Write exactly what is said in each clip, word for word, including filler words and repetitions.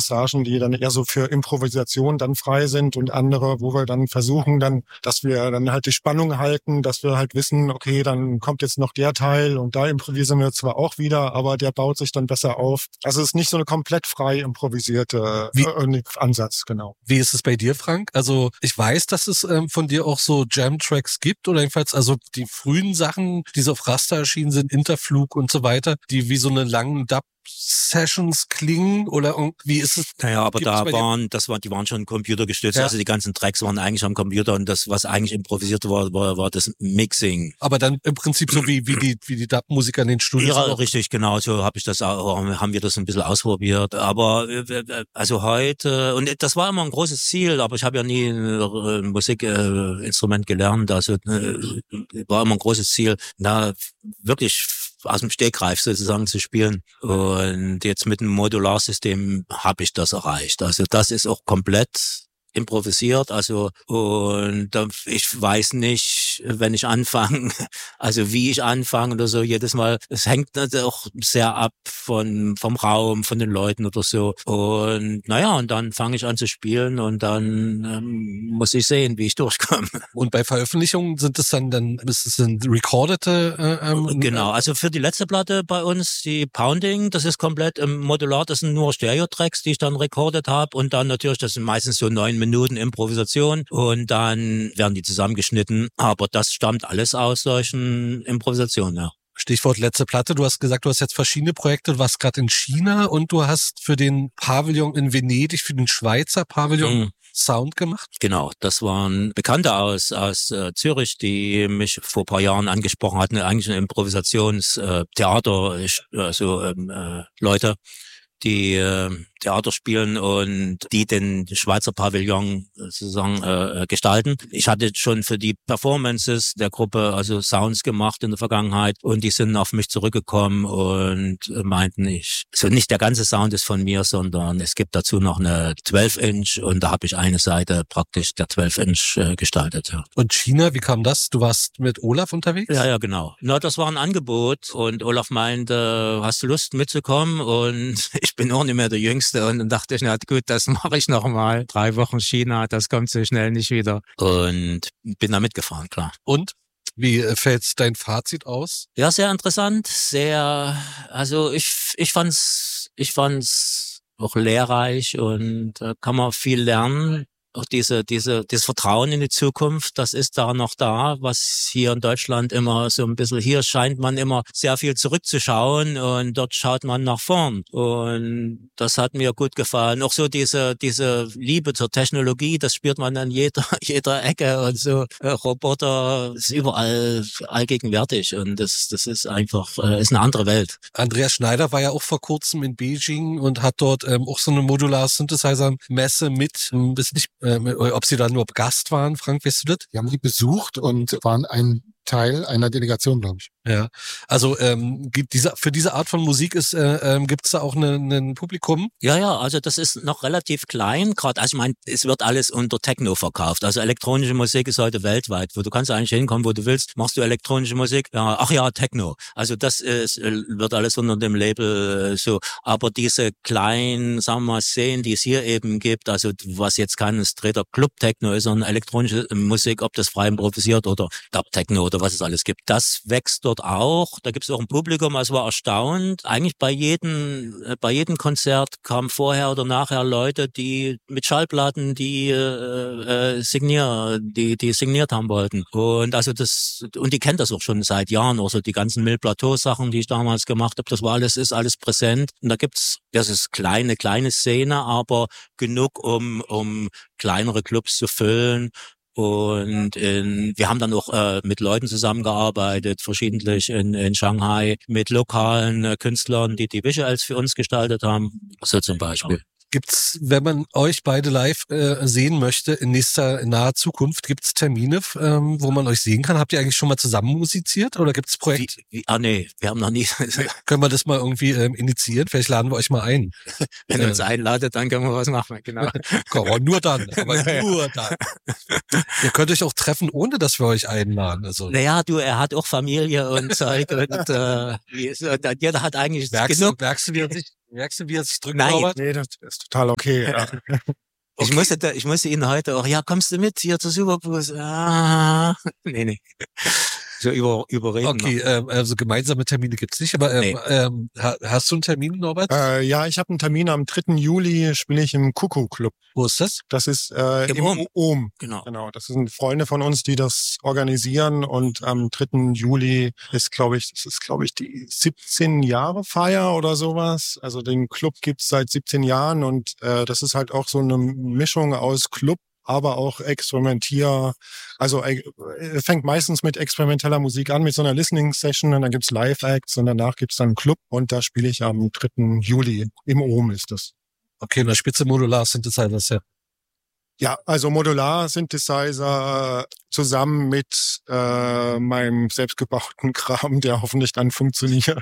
Passagen, die dann eher so für Improvisation dann frei sind und andere, wo wir dann versuchen dann, dass wir dann halt die Spannung halten, dass wir halt wissen, okay, dann kommt jetzt noch der Teil und da improvisieren wir zwar auch wieder, aber der baut sich dann besser auf. Also es ist nicht so eine komplett frei improvisierte wie, äh, Ansatz, genau. Wie ist es bei dir, Frank? Also ich weiß, dass es ähm, von dir auch so Jam-Tracks gibt oder jedenfalls also die frühen Sachen, die so auf Raster erschienen sind, Interflug und so weiter, die wie so eine langen Dub Sessions klingen oder wie ist es? Naja, aber da waren, das waren, die waren schon computergestützt, ja. Also die ganzen Tracks waren eigentlich am Computer und das, was eigentlich improvisiert war, war, war das Mixing. Aber dann im Prinzip so wie, wie die, wie die Dub-Musiker in den Studios. Ja, richtig, genau, so habe ich das auch, haben wir das ein bisschen ausprobiert. Aber, also heute, und das war immer ein großes Ziel, aber ich habe ja nie ein Musikinstrument gelernt, also war immer ein großes Ziel, na, wirklich aus dem Stegreif sozusagen zu spielen. Und jetzt mit dem Modularsystem habe ich das erreicht. Also das ist auch komplett improvisiert, also und ich weiß nicht, wenn ich anfange, also wie ich anfange oder so, jedes Mal, es hängt auch sehr ab von vom Raum, von den Leuten oder so und naja, und dann fange ich an zu spielen und dann ähm, muss ich sehen, wie ich durchkomme. Und bei Veröffentlichungen sind es dann, dann ist es ein recordete äh, ähm, genau, also für die letzte Platte bei uns, die Pounding, das ist komplett im Modular, das sind nur Stereo-Tracks, die ich dann recorded habe und dann natürlich, das sind meistens so neun Minuten Improvisation und dann werden die zusammengeschnitten. Aber das stammt alles aus solchen Improvisationen, ja. Stichwort letzte Platte. Du hast gesagt, du hast jetzt verschiedene Projekte. Du warst gerade in China und du hast für den Pavillon in Venedig, für den Schweizer Pavillon mhm. Sound gemacht. Genau, das waren Bekannte aus aus äh, Zürich, die mich vor ein paar Jahren angesprochen hatten. Eigentlich ein Improvisationstheater, äh, also ähm, äh, Leute, die äh, Theater spielen und die den Schweizer Pavillon sozusagen äh, gestalten. Ich hatte schon für die Performances der Gruppe also Sounds gemacht in der Vergangenheit und die sind auf mich zurückgekommen und meinten, ich, so nicht der ganze Sound ist von mir, sondern es gibt dazu noch eine zwölf Inch und da habe ich eine Seite praktisch der zwölf Inch äh, gestaltet. Ja. Und China, wie kam das? Du warst mit Olaf unterwegs? Ja, ja, genau. Na, das war ein Angebot und Olaf meinte, hast du Lust mitzukommen? Und ich bin auch nicht mehr der Jüngste. Und dann dachte ich, na gut, das mache ich nochmal. Drei Wochen China, das kommt so schnell nicht wieder. Und bin da mitgefahren, klar. Und? Wie fällt dein Fazit aus? Ja, sehr interessant. Sehr, also ich, ich fand's, ich fand's auch lehrreich und da kann man viel lernen. Auch diese, diese, dieses Vertrauen in die Zukunft, das ist da noch da, was hier in Deutschland immer so ein bisschen, hier scheint man immer sehr viel zurückzuschauen und dort schaut man nach vorn. Und das hat mir gut gefallen. Auch so diese, diese Liebe zur Technologie, das spürt man an jeder, jeder Ecke und so. Äh, Roboter ist überall allgegenwärtig und das, das ist einfach, äh, ist eine andere Welt. Andreas Schneider war ja auch vor kurzem in Beijing und hat dort ähm, auch so eine Modular-Synthesizer-Messe mit, ähm, ist nicht Ähm, ob sie da nur Gast waren, Frank, weißt du das? Wir haben die besucht und waren ein Teil einer Delegation, glaube ich. Ja, also ähm, gibt diese, für diese Art von Musik ist äh, ähm, gibt es da auch ein Publikum? Ja, ja, also das ist noch relativ klein, gerade, also ich meine, es wird alles unter Techno verkauft, also elektronische Musik ist heute weltweit, wo du kannst eigentlich hinkommen, wo du willst, machst du elektronische Musik, ja, ach ja, Techno, also das ist, wird alles unter dem Label so, aber diese kleinen, sagen wir mal, Szenen, die es hier eben gibt, also was jetzt kein straighter Club-Techno ist, sondern elektronische Musik, ob das frei improvisiert oder Dub-Techno oder was es alles gibt, das wächst dort auch. Da gibt es auch ein Publikum, also war erstaunt. Eigentlich bei jedem, bei jedem Konzert kamen vorher oder nachher Leute, die mit Schallplatten, die äh, signier, die die signiert haben wollten. Und also das, und die kennen das auch schon seit Jahren. Also die ganzen Mille Plateau Sachen, die ich damals gemacht habe, das war alles, ist alles präsent. Und da gibt's, das ist kleine, kleine Szene, aber genug, um um kleinere Clubs zu füllen. Und in, wir haben dann auch äh, mit Leuten zusammengearbeitet, verschiedentlich in, in Shanghai, mit lokalen äh, Künstlern, die die Visuals für uns gestaltet haben, so zum Beispiel. Gibt's, wenn man euch beide live äh, sehen möchte, in nächster, in naher Zukunft, gibt's Termine, ähm, wo man euch sehen kann? Habt ihr eigentlich schon mal zusammen musiziert oder gibt's Projekte? Wie, wie, ah nee, wir haben noch nie. Können wir das mal irgendwie ähm, initiieren? Vielleicht laden wir euch mal ein. Wenn ihr äh, uns einladet, dann können wir was machen, genau. Komm, nur dann, aber naja. nur dann. Ihr könnt euch auch treffen, ohne dass wir euch einladen. Also. Naja, du, er hat auch Familie und Zeug und äh, jeder hat eigentlich merkst genug. Du, merkst du, wie er sich Merkst du, wie er sich drückt, Nein. Norbert? Nee, das ist total okay. Ja. Ich musste, da, ich musste ihn heute auch, ja, kommst du mit hier zur Superbus? Ah, nee, nee. So über, überreden. Okay, ähm, also gemeinsame Termine gibt's nicht, aber ähm, Nee. ähm, ha- hast du einen Termin, Norbert? Äh, ja, ich habe einen Termin am dritten Juli, spiele ich im Kuckuck-Club. Wo ist das? Das ist äh, Im im Ohm. Ohm. Genau. Genau, das sind Freunde von uns, die das organisieren und am dritten Juli ist, glaube ich, das ist, glaube ich, die siebzehn Jahre Feier oder sowas. Also den Club gibt's seit siebzehn Jahren und äh, das ist halt auch so eine Mischung aus Club, aber auch Experimentier, also äh, fängt meistens mit experimenteller Musik an, mit so einer Listening-Session und dann gibt's Live-Acts und danach gibt's dann einen Club und da spiele ich am dritten Juli. Im Ohm ist das. Okay, und da spielst du Modular Synthesizers, ja. Ja, also Modular-Synthesizer zusammen mit äh, meinem selbstgebauten Kram, der hoffentlich dann funktioniert.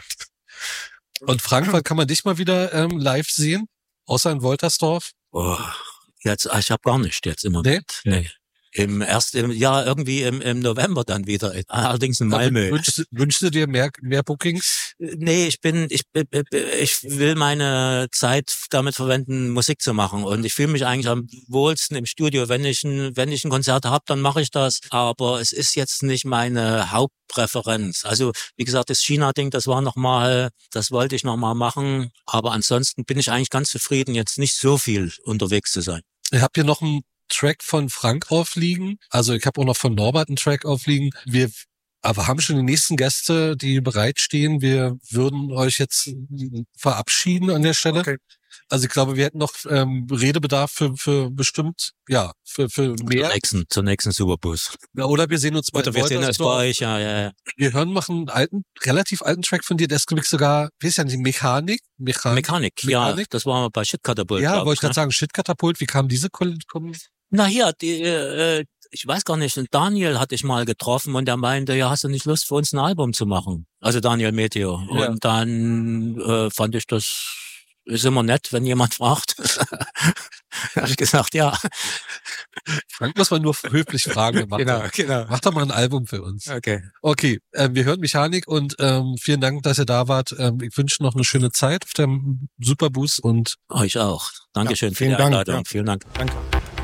Und Frank, wann kann man dich mal wieder ähm, live sehen? Außer in Woltersdorf? Oh, jetzt, ich habe gar nicht jetzt immer. Nee? Nee. Im erst im Jahr irgendwie im, im November dann wieder. Allerdings in Malmö. Wünschst, wünschst du dir mehr, mehr Bookings? Nee, ich bin, ich, ich will meine Zeit damit verwenden, Musik zu machen. Und ich fühle mich eigentlich am wohlsten im Studio. Wenn ich ein, wenn ich ein Konzert habe, dann mache ich das. Aber es ist jetzt nicht meine Hauptpräferenz. Also, wie gesagt, das China-Ding, das war nochmal, das wollte ich nochmal machen. Aber ansonsten bin ich eigentlich ganz zufrieden, jetzt nicht so viel unterwegs zu sein. Ich habe hier noch einen Track von Frank aufliegen. Also ich habe auch noch von Norbert einen Track aufliegen. Wir aber haben schon die nächsten Gäste, die bereitstehen. Wir würden euch jetzt verabschieden an der Stelle. Okay. Also ich glaube, wir hätten noch ähm, Redebedarf für, für bestimmt, ja, für, für mehr. Zur nächsten, zur nächsten Superbus. Ja, oder wir sehen uns bei Oder wir sehen uns bei Woltersdorf. euch, ja, ja, ja. Wir hören noch einen alten, relativ alten Track von dir. Der ist, glaube ich, sogar, wie ist ja die Mechanik? Mechanik. Mechanik, ja, Mechanik? das war bei Shitkatapult. Ja, glaub wollte ich gerade ne? sagen, Shitkatapult. Wie kam diese Kon Kon Na hier, die, äh, ich weiß gar nicht, Daniel hatte ich mal getroffen und der meinte, ja, hast du nicht Lust für uns ein Album zu machen? Also Daniel Meteor. Ja. Und dann äh, fand ich, das ist immer nett, wenn jemand fragt. Da habe ich gesagt, ja. Frank muss man nur höflich fragen. Mach Genau, doch- genau. Mach doch mal ein Album für uns. Okay. Okay, äh, wir hören Mechanik und ähm, vielen Dank, dass ihr da wart. Ähm, ich wünsche noch eine schöne Zeit auf dem Superboost und Euch auch. Dankeschön Ja, für vielen die Dank, Einladung. ja. Vielen Dank. Danke.